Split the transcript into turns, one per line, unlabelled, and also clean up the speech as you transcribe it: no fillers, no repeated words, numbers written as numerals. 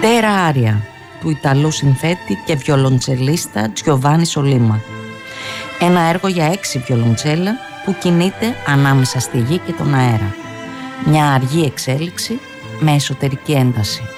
Τέρα Άρια του Ιταλού συνθέτη και βιολοντσελίστα Τζιοβάνι Σολίμα. Ένα έργο για 6 βιολοντσέλα που κινείται ανάμεσα στη γη και τον αέρα. Μια αργή εξέλιξη με εσωτερική ένταση.